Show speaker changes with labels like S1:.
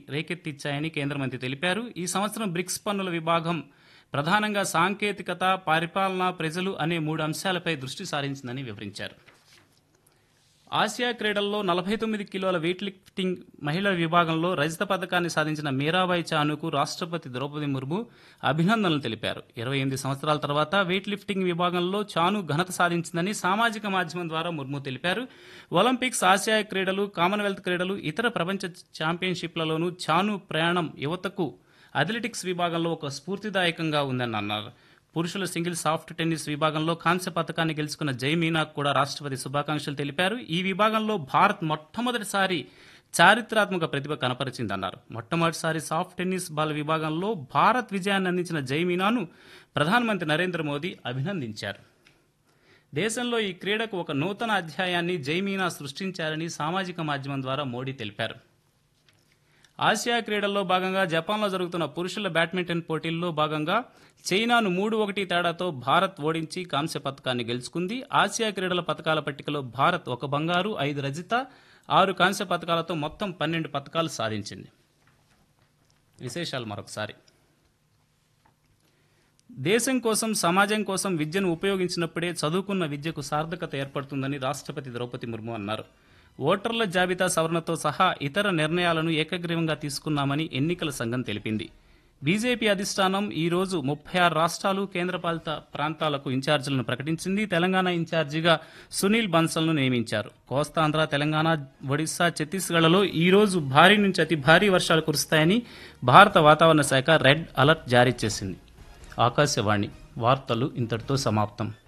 S1: రేకెత్తిచ్చాయని కేంద్ర మంత్రి తెలిపారు. ఈ సంవత్సరం బ్రిక్స్ పన్నుల విభాగం ప్రధానంగా సాంకేతికత, పరిపాలన, ప్రజలు అనే 3 అంశాలపై దృష్టి సారించిందని వివరించారు. ఆసియా క్రీడల్లో 49 కిలోల వెయిట్ లిఫ్టింగ్ మహిళల విభాగంలో రజత పథకాన్ని సాధించిన మీరాబాయి చానుకు రాష్ట్రపతి ద్రౌపది ముర్ము అభినందనలు తెలిపారు. 28 సంవత్సరాల తర్వాత వెయిట్ లిఫ్టింగ్ విభాగంలో చాను ఘనత సాధించిందని సామాజిక మాధ్యమం ద్వారా ముర్ము తెలిపారు. ఒలింపిక్స్, ఆసియా క్రీడలు, కామన్వెల్త్ క్రీడలు, ఇతర ప్రపంచ ఛాంపియన్షిప్లలోనూ చాను ప్రయాణం యువతకు అథ్లెటిక్స్ విభాగంలో ఒక స్ఫూర్తిదాయకంగా ఉందని అన్నారు. పురుషుల సింగిల్ సాఫ్ట్ టెన్నిస్ విభాగంలో కాంస్య పథకాన్ని గెలుచుకున్న జై మీనాకు కూడా రాష్ట్రపతి శుభాకాంక్షలు తెలిపారు. ఈ విభాగంలో భారత్ మొట్టమొదటిసారి చారిత్రాత్మక ప్రతిభ కనపరిచిందన్నారు. మొట్టమొదటిసారి సాఫ్ట్ టెన్నిస్ బాల్ విభాగంలో భారత్ విజయాన్ని అందించిన జై మీనాను ప్రధానమంత్రి నరేంద్ర మోదీ అభినందించారు. దేశంలో ఈ క్రీడకు ఒక నూతన అధ్యాయాన్ని జై మీనా సృష్టించారని సామాజిక మాధ్యమం ద్వారా మోడీ తెలిపారు. ఆసియా క్రీడల్లో భాగంగా జపాన్లో జరుగుతున్న పురుషుల బ్యాడ్మింటన్ పోటీల్లో భాగంగా చైనాను 3-1 తేడాతో భారత్ ఓడించి కాంస్య పథకాన్ని గెలుచుకుంది. ఆసియా క్రీడల పథకాల పట్టికలో భారత్ 1 బంగారు, 5 రజత, 6 కాంస్య పథకాలతో మొత్తం 12 పథకాలు సాధించింది. విశేషాలు మరొకసారి. దేశం కోసం, సమాజం కోసం విద్యను ఉపయోగించినప్పుడే చదువుకున్న విద్యకు సార్థకత ఏర్పడుతుందని రాష్ట్రపతి ద్రౌపది ముర్ము అన్నారు. ఓటర్ల జాబితా సవరణతో సహా ఇతర నిర్ణయాలను ఏకగ్రీవంగా తీసుకున్నామని ఎన్నికల సంఘం తెలిపింది. బీజేపీ అధిష్టానం ఈ రోజు 36 రాష్ట్రాలు, కేంద్రపాలిత ప్రాంతాలకు ఇన్ఛార్జీలను ప్రకటించింది. తెలంగాణ ఇన్ఛార్జిగా సునీల్ బన్సల్ను నియమించారు. కోస్తాంధ్ర, తెలంగాణ, ఒడిశా, ఛత్తీస్గఢ్లలో ఈ రోజు భారీ నుంచి అతి భారీ వర్షాలు కురుస్తాయని భారత వాతావరణ శాఖ రెడ్ అలర్ట్ జారీ చేసింది. ఆకాశవాణి వార్తలు ఇంతటితో సమాప్తం.